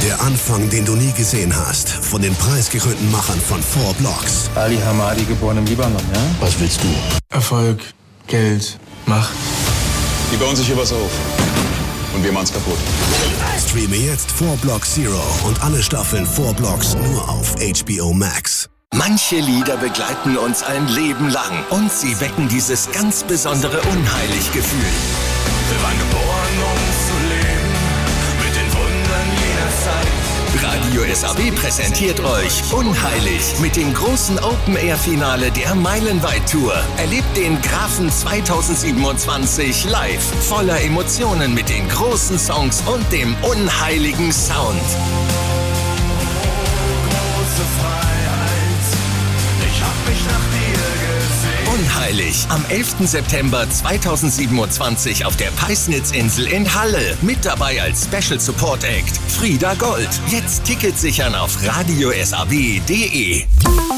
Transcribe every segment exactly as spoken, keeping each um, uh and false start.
Der Anfang, den du nie gesehen hast. Von den preisgekrönten Machern von Four Blocks. Ali Hamadi, geboren im Libanon, ja? Was willst du? Erfolg, Geld, Macht. Die bauen sich hier was auf. Und wir machen's kaputt. Streame jetzt Four Blocks Zero und alle Staffeln Four Blocks nur auf H B O Max. Manche Lieder begleiten uns ein Leben lang und sie wecken dieses ganz besondere Unheilig-Gefühl. Wir waren geboren, um zu leben, mit den Wundern jener Zeit. Radio S A W präsentiert euch Unheilig mit dem großen Open-Air-Finale der Meilenweit-Tour. Erlebt den Grafen zweitausendsiebenundzwanzig live, voller Emotionen mit den großen Songs und dem unheiligen Sound. Unheilig am elften September zweitausendsiebenundzwanzig auf der Peisnitzinsel in Halle. Mit dabei als Special Support Act Frieda Gold. Jetzt Tickets sichern auf radio s a w punkt d e.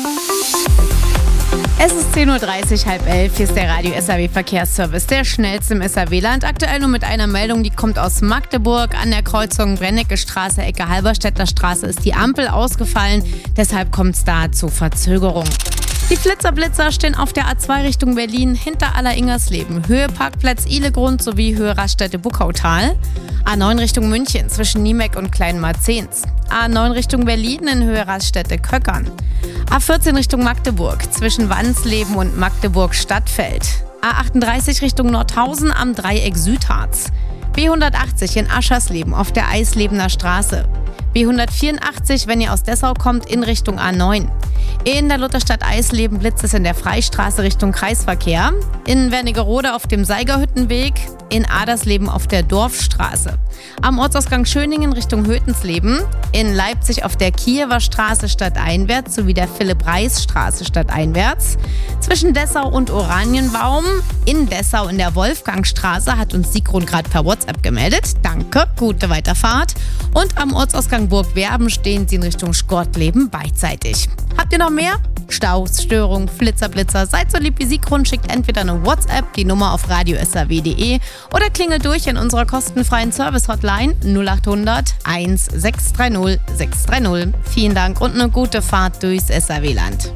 Es ist zehn Uhr dreißig, halb elf. Hier ist der Radio S A W Verkehrsservice, der schnellste im S A W-Land. Aktuell nur mit einer Meldung, die kommt aus Magdeburg. An der Kreuzung Brennecke Straße, Ecke Halberstädter Straße ist die Ampel ausgefallen. Deshalb kommt es da zu Verzögerung. Die Flitzer-Blitzer stehen auf der A zwei Richtung Berlin hinter Aller-Ingersleben. Höhe Parkplatz Ihlegrund sowie Höhe Raststätte Buckautal. A neun Richtung München zwischen Niemeck und Kleinmarzens. A neun Richtung Berlin in Höhe Raststätte Köckern. A vierzehn Richtung Magdeburg zwischen Wansleben und Magdeburg-Stadtfeld. A achtunddreißig Richtung Nordhausen am Dreieck Südharz. B hundertachtzig in Aschersleben auf der Eislebener Straße. B hundertvierundachtzig, wenn ihr aus Dessau kommt, in Richtung A neun. In der Lutherstadt Eisleben blitzt es in der Freistraße Richtung Kreisverkehr. In Wernigerode auf dem Seigerhüttenweg. In Adersleben auf der Dorfstraße. Am Ortsausgang Schöningen Richtung Hötensleben. In Leipzig auf der Kiewer Straße stadteinwärts sowie der Philipp-Reis-Straße stadteinwärts. Zwischen Dessau und Oranienbaum. In Dessau in der Wolfgangstraße hat uns Sigrun gerade per WhatsApp gemeldet. Danke, gute Weiterfahrt. Und am Ortsausgang Burgwerben stehen sie in Richtung Schkortleben beidseitig. Habt ihr noch mehr? Staus, Störungen, Flitzer, Blitzer. Seid so lieb wie Sigrun, schickt entweder eine WhatsApp, die Nummer auf radio s a w punkt d e oder klingelt durch in unserer kostenfreien Service-Hotline null acht hundert eins sechs drei null sechs drei null. Vielen Dank und eine gute Fahrt durchs S A W-Land.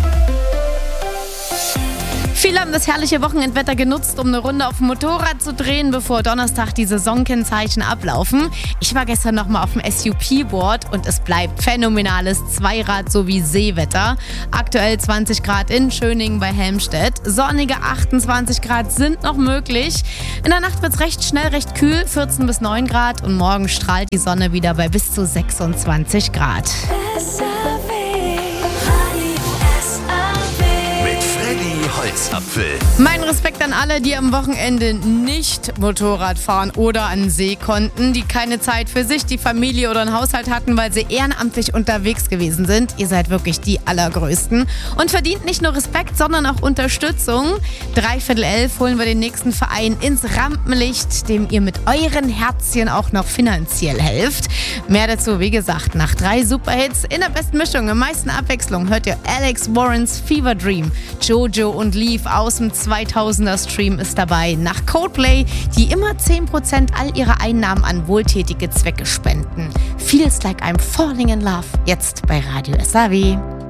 Viele haben das herrliche Wochenendwetter genutzt, um eine Runde auf dem Motorrad zu drehen, bevor Donnerstag die Saisonkennzeichen ablaufen. Ich war gestern nochmal auf dem S U P-Board und es bleibt phänomenales Zweirad- sowie Seewetter. Aktuell zwanzig Grad in Schöningen bei Helmstedt. Sonnige achtundzwanzig Grad sind noch möglich. In der Nacht wird es recht schnell recht kühl, vierzehn bis neun Grad. Und morgen strahlt die Sonne wieder bei bis zu sechsundzwanzig Grad. Holzapfel. Mein Respekt an alle, die am Wochenende nicht Motorrad fahren oder an den See konnten, die keine Zeit für sich, die Familie oder einen Haushalt hatten, weil sie ehrenamtlich unterwegs gewesen sind. Ihr seid wirklich die Allergrößten und verdient nicht nur Respekt, sondern auch Unterstützung. Dreiviertel elf holen wir den nächsten Verein ins Rampenlicht, dem ihr mit euren Herzchen auch noch finanziell helft. Mehr dazu, wie gesagt, nach drei Superhits in der besten Mischung, in meisten Abwechslung hört ihr Alex Warrens Fever Dream, Jojo und Leaf aus dem zweitausender Stream ist dabei. Nach Coldplay, die immer zehn Prozent all ihrer Einnahmen an wohltätige Zwecke spenden. Feels like I'm falling in love. Jetzt bei Radio S A W.